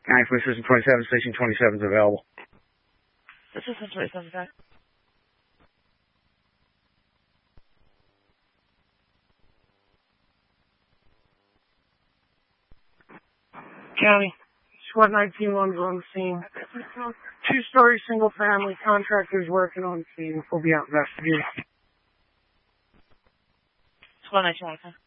County Police System 27, Station 27 is available. System 27, okay. County, SWAT 19-1's on the scene. Two-story single-family, contractors working on the scene. We'll be out investigating. SWAT 19-1, okay.